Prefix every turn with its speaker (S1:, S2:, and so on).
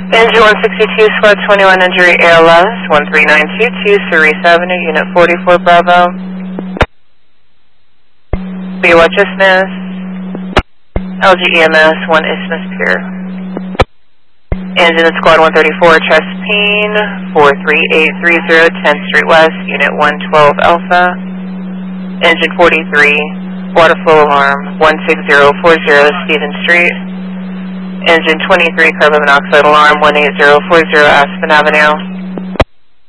S1: Engine 162, Squad 21, injury ALS, 13922, Cerise Avenue, Unit 44, Bravo. BOHS Miss, LGEMS, 1 Isthmus Pier. Engine Squad 134, Chespine, 43830, 10th Street West, Unit 112 Alpha. Engine 43, water flow alarm, 16040, Stephen Street. Engine 23, carbon monoxide alarm, 18040, Aspen Avenue.